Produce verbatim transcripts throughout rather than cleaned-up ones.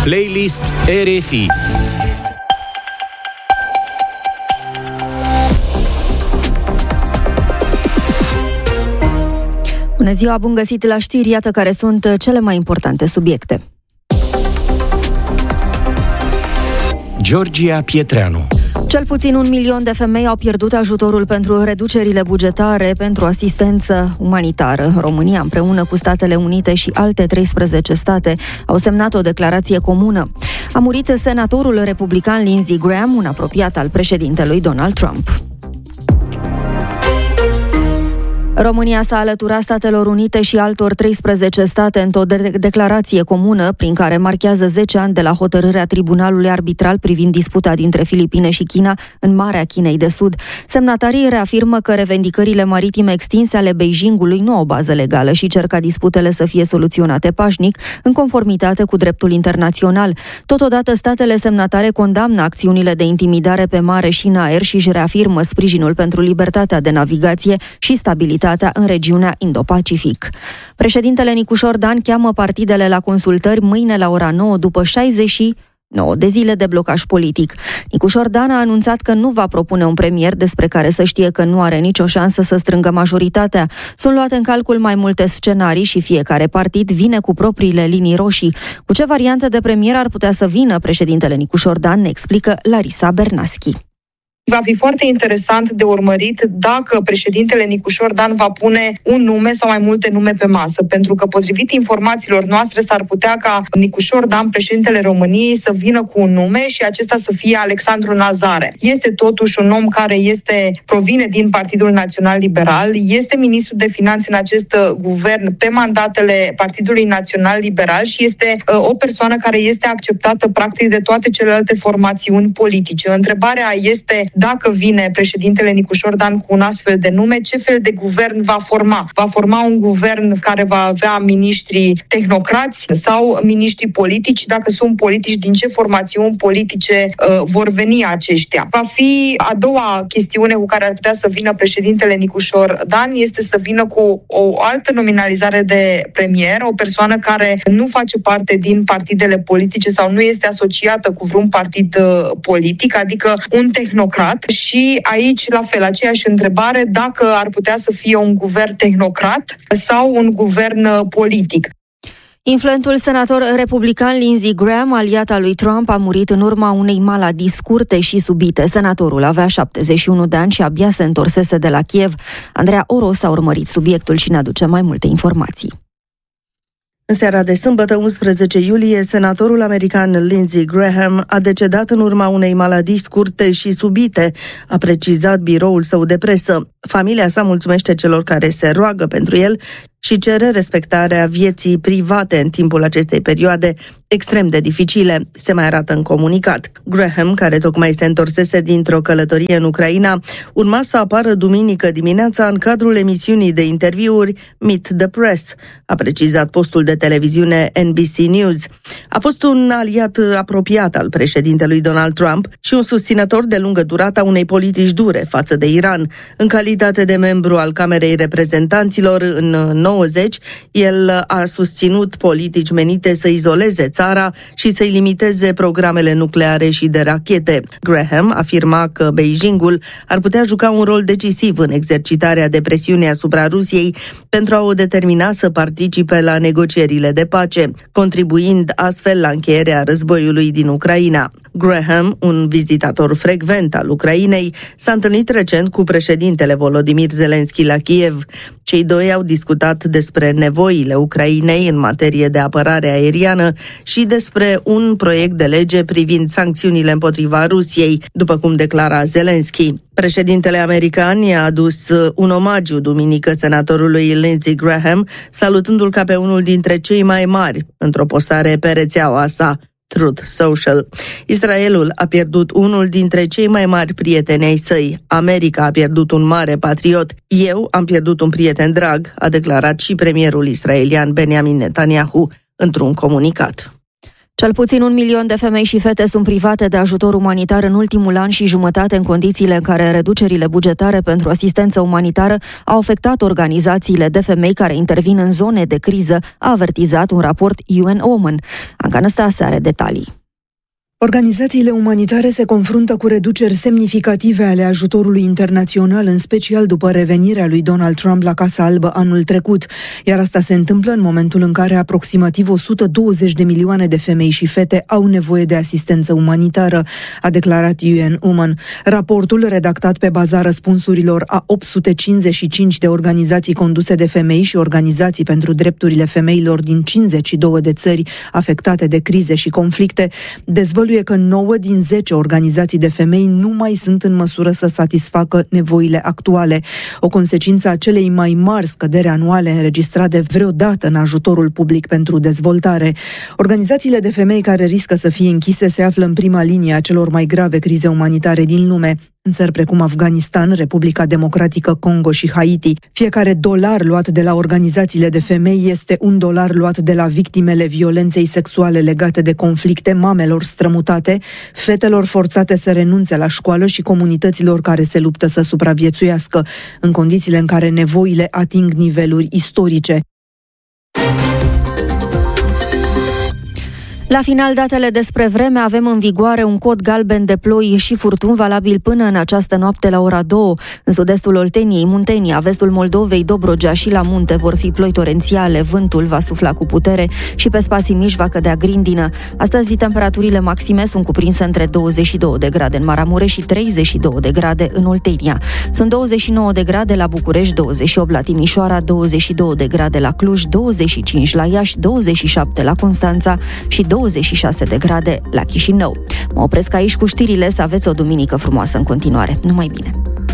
Playlist R F I. Bună ziua, bun găsit la știri, iată care sunt cele mai importante subiecte. Georgia Pietreanu. Cel puțin un milion de femei au pierdut ajutorul pentru reducerile bugetare pentru asistență umanitară. România, împreună cu Statele Unite și alte treisprezece state, au semnat o declarație comună. A murit senatorul republican Lindsey Graham, un apropiat al președintelui Donald Trump. România s-a alăturat Statelor Unite și altor treisprezece state într-o de- declarație comună prin care marchează zece ani de la hotărârea Tribunalului Arbitral privind disputa dintre Filipine și China în Marea Chinei de Sud. Semnatarii reafirmă că revendicările maritime extinse ale Beijingului nu au bază legală și cer ca disputele să fie soluționate pașnic, în conformitate cu dreptul internațional. Totodată, statele semnatare condamnă acțiunile de intimidare pe mare și în aer și își reafirmă sprijinul pentru libertatea de navigație și stabilitate în regiunea Indo-Pacific. Președintele Nicușor Dan cheamă partidele la consultări mâine la ora nouă după șaizeci și nouă de zile de blocaj politic. Nicușor Dan a anunțat că nu va propune un premier despre care să știe că nu are nicio șansă să strângă majoritatea. Sunt luate în calcul mai multe scenarii și fiecare partid vine cu propriile linii roșii. Cu ce variante de premier ar putea să vină președintele Nicușor Dan, ne explică Larisa Bernaschi. Va fi foarte interesant de urmărit dacă președintele Nicușor Dan va pune un nume sau mai multe nume pe masă, pentru că potrivit informațiilor noastre s-ar putea ca Nicușor Dan, președintele României, să vină cu un nume și acesta să fie Alexandru Nazare. Este totuși un om care este provine din Partidul Național Liberal, este ministru de finanțe în acest guvern pe mandatele Partidului Național Liberal și este uh, o persoană care este acceptată practic de toate celelalte formațiuni politice. Întrebarea este: dacă vine președintele Nicușor Dan cu un astfel de nume, ce fel de guvern va forma? Va forma un guvern care va avea miniștri tehnocrați sau miniștri politici? Dacă sunt politici, din ce formațiuni politice uh, vor veni aceștia? Va fi a doua chestiune cu care ar putea să vină președintele Nicușor Dan, este să vină cu o altă nominalizare de premier, o persoană care nu face parte din partidele politice sau nu este asociată cu vreun partid uh, politic, adică un tehnocrat. Și aici, la fel, aceeași întrebare, dacă ar putea să fie un guvern tehnocrat sau un guvern politic. Influentul senator republican Lindsey Graham, aliat al lui Trump, a murit în urma unei maladii scurte și subite. Senatorul avea șaptezeci și unu de ani și abia se întorsese de la Kiev. Andreea Oros a urmărit subiectul și ne aduce mai multe informații. În seara de sâmbătă, unsprezece iulie, senatorul american Lindsey Graham a decedat în urma unei maladii scurte și subite, a precizat biroul său de presă. Familia sa mulțumește celor care se roagă pentru el și cere respectarea vieții private în timpul acestei perioade extrem de dificile, se mai arată în comunicat. Graham, care tocmai se întorsese dintr-o călătorie în Ucraina, urma să apară duminică dimineața în cadrul emisiunii de interviuri Meet the Press, a precizat postul de televiziune N B C News. A fost un aliat apropiat al președintelui Donald Trump și un susținător de lungă durată a unei politici dure față de Iran. În calitate de membru al Camerei Reprezentanților în nouăzeci, el a susținut politici menite să izoleze țara și să-i limiteze programele nucleare și de rachete. Graham afirma că Beijingul ar putea juca un rol decisiv în exercitarea de presiune asupra Rusiei pentru a o determina să participe la negocierile de pace, contribuind astfel la încheierea războiului din Ucraina. Graham, un vizitator frecvent al Ucrainei, s-a întâlnit recent cu președintele Volodymyr Zelensky la Kiev. Cei doi au discutat despre nevoile Ucrainei în materie de apărare aeriană și despre un proiect de lege privind sancțiunile împotriva Rusiei, după cum declara Zelensky. Președintele american i-a adus un omagiu duminică senatorului Lindsey Graham, salutându-l ca pe unul dintre cei mai mari într-o postare pe rețeaua sa Truth Social. Israelul a pierdut unul dintre cei mai mari prieteni ai săi. America a pierdut un mare patriot. Eu am pierdut un prieten drag, a declarat și premierul israelian Benjamin Netanyahu într-un comunicat. Cel puțin un milion de femei și fete sunt private de ajutor umanitar în ultimul an și jumătate, în condițiile în care reducerile bugetare pentru asistență umanitară au afectat organizațiile de femei care intervin în zone de criză, a avertizat un raport U N Women. Anca Năstase are detalii. Organizațiile umanitare se confruntă cu reduceri semnificative ale ajutorului internațional, în special după revenirea lui Donald Trump la Casa Albă anul trecut, iar asta se întâmplă în momentul în care aproximativ o sută douăzeci de milioane de femei și fete au nevoie de asistență umanitară, a declarat U N Women. Raportul, redactat pe baza răspunsurilor a opt sute cincizeci și cinci de organizații conduse de femei și organizații pentru drepturile femeilor din cincizeci și două de țări afectate de crize și conflicte, dezvăluie că nouă din zece organizații de femei nu mai sunt în măsură să satisfacă nevoile actuale, o consecință a celei mai mari scăderi anuale înregistrate vreodată în ajutorul public pentru dezvoltare. Organizațiile de femei care riscă să fie închise se află în prima linie a celor mai grave crize umanitare din lume, în țări precum Afganistan, Republica Democratică Congo și Haiti. Fiecare dolar luat de la organizațiile de femei este un dolar luat de la victimele violenței sexuale legate de conflicte, mamelor strămutate, fetelor forțate să renunțe la școală și comunităților care se luptă să supraviețuiască, în condițiile în care nevoile ating niveluri istorice. La final, datele despre vreme: avem în vigoare un cod galben de ploi și furtuni valabil până în această noapte la ora două. În sud-estul Olteniei, Muntenia, vestul Moldovei, Dobrogea și la munte vor fi ploi torențiale, vântul va sufla cu putere și pe spații mici va cădea grindină. Astăzi, temperaturile maxime sunt cuprinse între douăzeci și două de grade în Maramureș și treizeci și două de grade în Oltenia. Sunt douăzeci și nouă de grade la București, douăzeci și opt la Timișoara, douăzeci și două de grade la Cluj, douăzeci și cinci la Iași, douăzeci și șapte la Constanța și douăzeci și șase de grade la Chișinău. Mă opresc aici cu știrile, să aveți o duminică frumoasă în continuare. Numai bine!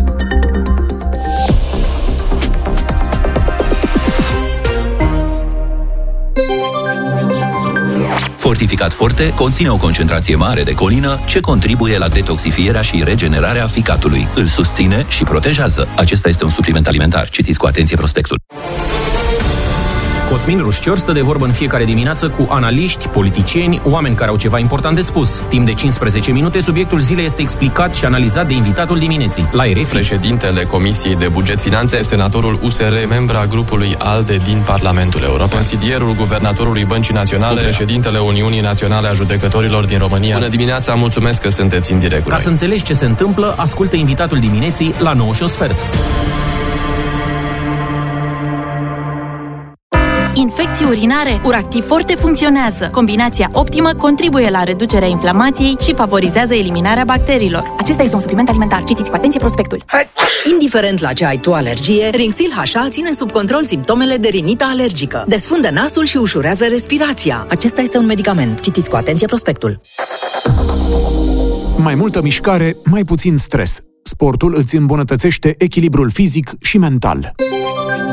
Fortificat Forte conține o concentrație mare de colină ce contribuie la detoxifierea și regenerarea ficatului. Îl susține și protejează. Acesta este un supliment alimentar. Citiți cu atenție prospectul. Cosmin Rușcior stă de vorbă în fiecare dimineață cu analiști, politicieni, oameni care au ceva important de spus. Timp de cincisprezece minute, subiectul zilei este explicat și analizat de invitatul dimineții. La R F I. Președintele Comisiei de Buget Finanțe, senatorul U S R, membra grupului ALDE din Parlamentul European, consilierul guvernatorului Băncii Naționale, președintele Uniunii Naționale a Judecătorilor din România. Bună dimineața, mulțumesc că sunteți în direct. Ca să înțelegi ce se întâmplă, ascultă invitatul dimineții la nouă și un sfert. Infecții urinare, Uractiv Forte funcționează. Combinația optimă contribuie la reducerea inflamației și favorizează eliminarea bacteriilor. Acesta este un supliment alimentar. Citiți cu atenție prospectul. Hai. Indiferent la ce ai tu alergie, Rinxil H A ține sub control simptomele de rinită alergică. Desfundă nasul și ușurează respirația. Acesta este un medicament. Citiți cu atenție prospectul. Mai multă mișcare, mai puțin stres. Sportul îți îmbunătățește echilibrul fizic și mental.